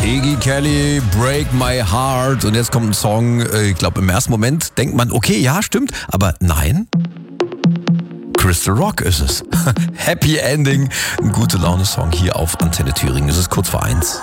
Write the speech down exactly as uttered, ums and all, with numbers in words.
Iggy Kelly, Break My Heart. Und jetzt kommt ein Song, ich glaube im ersten Moment denkt man, okay, ja, stimmt, aber nein. Crystal Rock ist es. Happy Ending, ein gute Laune-Song hier auf Antenne Thüringen. Es ist kurz vor eins.